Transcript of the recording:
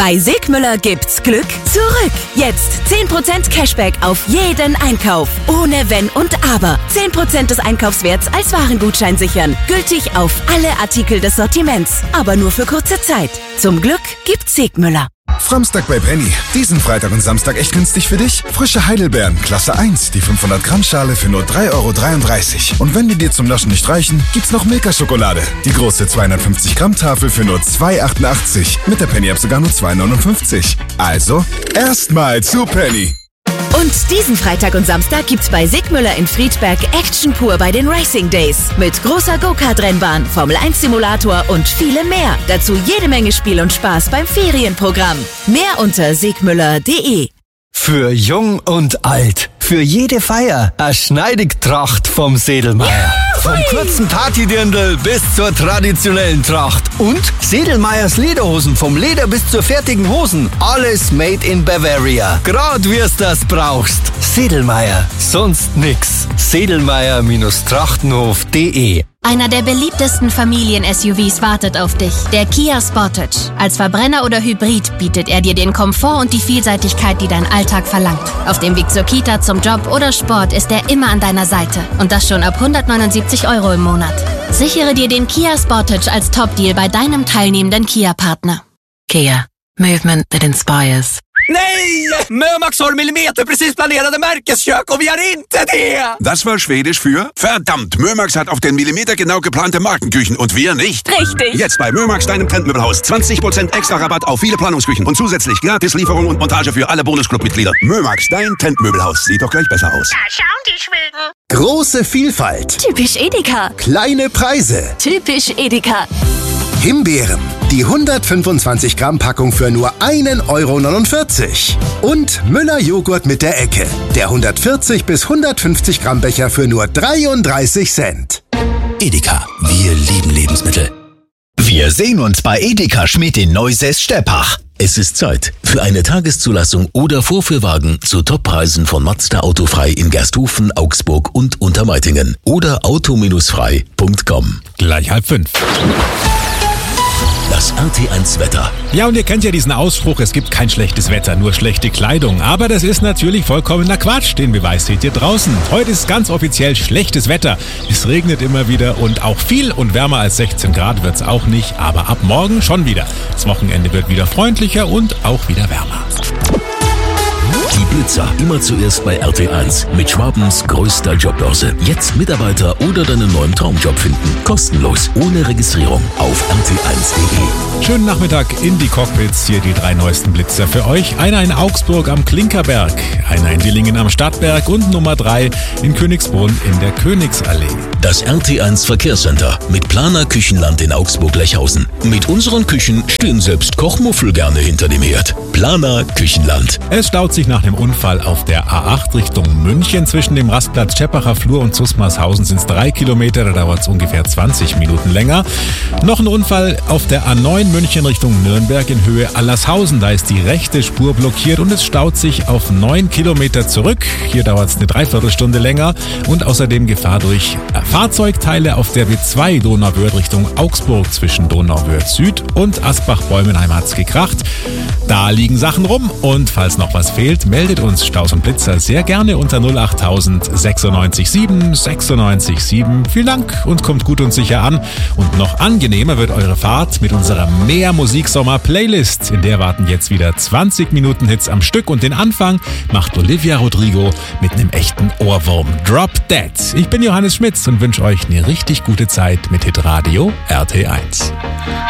Bei Segmüller gibt's Glück zurück. Jetzt 10% Cashback auf jeden Einkauf. Ohne Wenn und Aber. 10% des Einkaufswerts als Warengutschein sichern. Gültig auf alle Artikel des Sortiments. Aber nur für kurze Zeit. Zum Glück gibt's Segmüller. Framstag bei Penny. Diesen Freitag und Samstag echt günstig für dich. Frische Heidelbeeren, Klasse 1, die 500 Gramm Schale für nur 3,33 €. Und wenn die dir zum Naschen nicht reichen, gibt's noch Milka-Schokolade. Die große 250 Gramm Tafel für nur 2,88 €. Mit der Penny-App sogar nur 2,59 €. Also, erstmal zu Penny. Und diesen Freitag und Samstag gibt's bei Segmüller in Friedberg Action pur bei den Racing Days. Mit großer Go-Kart-Rennbahn, Formel-1-Simulator und vielem mehr. Dazu jede Menge Spiel und Spaß beim Ferienprogramm. Mehr unter segmüller.de. Für jung und alt, für jede Feier, eine Schneidigtracht vom Sedelmeier. Vom kurzen Partydirndl bis zur traditionellen Tracht. Und Sedelmeiers Lederhosen, vom Leder bis zur fertigen Hosen. Alles made in Bavaria. Grad wie's das brauchst. Sedelmeier, sonst nix. Sedelmeier-trachtenhof.de. Einer der beliebtesten Familien-SUVs wartet auf dich, der Kia Sportage. Als Verbrenner oder Hybrid bietet er dir den Komfort und die Vielseitigkeit, die dein Alltag verlangt. Auf dem Weg zur Kita, zum Job oder Sport ist er immer an deiner Seite. Und das schon ab 179 € im Monat. Sichere dir den Kia Sportage als Top-Deal bei deinem teilnehmenden Kia-Partner. Kia. Movement that inspires. Nej! Mömax har millimeterprecis planerade Märkeskök och vi har inte det! Das war Schwedisch für verdammt, Mömax hat auf den Millimeter genau geplante Markenküchen und wir nicht. Richtig. Jetzt bei Mömax, deinem Trendmöbelhaus. 20% extra Rabatt auf viele Planungsküchen und zusätzlich Gratislieferung und Montage für alle Bonusclub-Mitglieder. Mömax, dein Trendmöbelhaus. Sieht doch gleich besser aus. Da schauen die Schweden. Große Vielfalt. Typisch Edeka. Kleine Preise. Typisch Edeka. Himbeeren. Die 125 Gramm Packung für nur 1,49 € Und Müller Joghurt mit der Ecke. Der 140 bis 150 Gramm Becher für nur 33 Cent. Edeka. Wir lieben Lebensmittel. Wir sehen uns bei Edeka Schmidt in Neusäß-Steppach. Es ist Zeit für eine Tageszulassung oder Vorführwagen zu Toppreisen von Mazda Autofrei in Gersthofen, Augsburg und Untermeitingen oder auto-frei.com. Gleich 4:30. Das RT1 Wetter. Ja, und ihr kennt ja diesen Ausspruch, es gibt kein schlechtes Wetter, nur schlechte Kleidung. Aber das ist natürlich vollkommener Quatsch, den Beweis seht ihr draußen. Heute ist ganz offiziell schlechtes Wetter. Es regnet immer wieder und auch viel und wärmer als 16 Grad wird's auch nicht. Aber ab morgen schon wieder. Das Wochenende wird wieder freundlicher und auch wieder wärmer. Die Blitzer, immer zuerst bei RT1 mit Schwabens größter Jobbörse. Jetzt Mitarbeiter oder deinen neuen Traumjob finden. Kostenlos, ohne Registrierung auf rt1.de. Schönen Nachmittag in die Cockpits. Hier die 3 neuesten Blitzer für euch. Einer in Augsburg am Klinkerberg, einer in Dillingen am Stadtberg und Nummer 3 in Königsbrunn in der Königsallee. Das RT1 Verkehrscenter mit Planer Küchenland in Augsburg-Lechhausen. Mit unseren Küchen stehen selbst Kochmuffel gerne hinter dem Herd. Planer Küchenland. Es staut sich nach dem Unfall auf der A8 Richtung München. Zwischen dem Rastplatz Scheppacher Flur und Zusmarshausen sind es 3 Kilometer, da dauert es ungefähr 20 Minuten länger. Noch ein Unfall auf der A9 München Richtung Nürnberg in Höhe Allershausen. Da ist die rechte Spur blockiert und es staut sich auf 9 Kilometer zurück. Hier dauert es eine Dreiviertelstunde länger und außerdem Gefahr durch Fahrzeugteile auf der B2 Donauwörth Richtung Augsburg. Zwischen Donauwörth Süd und Asbach-Bäumenheim hat's gekracht. Da liegen Sachen rum und falls noch was fehlt, meldet uns Staus und Blitzer sehr gerne unter 08000 96 7 96 7. Vielen Dank und kommt gut und sicher an. Und noch angenehmer wird eure Fahrt mit unserer Mehr-Musik-Sommer-Playlist. In der warten jetzt wieder 20 Minuten Hits am Stück und den Anfang macht Olivia Rodrigo mit einem echten Ohrwurm. Drop Dead. Ich bin Johannes Schmitz und wünsche euch eine richtig gute Zeit mit Hitradio RT1.